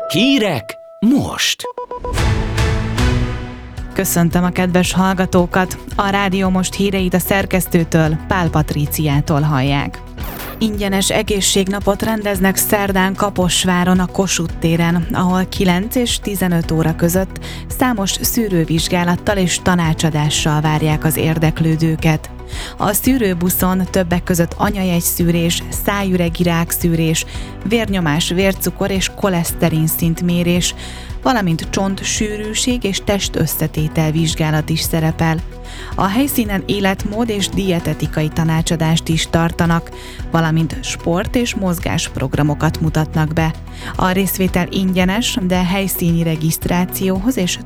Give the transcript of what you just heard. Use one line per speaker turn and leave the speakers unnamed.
Hírek most!
Köszöntöm a kedves hallgatókat! A Rádió Most híreit a szerkesztőtől, Pál Patríciától hallják. Ingyenes egészségnapot rendeznek szerdán Kaposváron a Kossuth téren, ahol 9 és 15 óra között számos szűrővizsgálattal és tanácsadással várják az érdeklődőket. A szűrőbuszon többek között anyajegyszűrés, szájüregvirágszűrés, vérnyomás, vércukor és koleszterin szintmérés, valamint csontsűrűség és testösszetétel vizsgálat is szerepel. A helyszínen életmód és dietetikai tanácsadást is tartanak, valamint sport- és mozgásprogramokat mutatnak be. A részvétel ingyenes, de helyszíni regisztrációhoz és